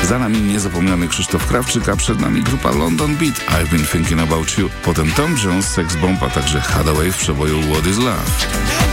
Za nami niezapomniany Krzysztof Krawczyk, a przed nami grupa London Beat, I've Been Thinking About You. Potem Tom Jones, Sex Bomb, a także Hathaway w przeboju What Is Love.